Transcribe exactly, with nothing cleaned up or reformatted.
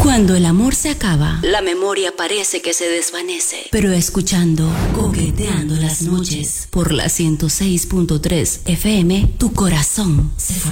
Cuando el amor se acaba, la memoria parece que se desvanece. Pero escuchando Coqueteando las Noches por la ciento seis punto tres F M, tu corazón se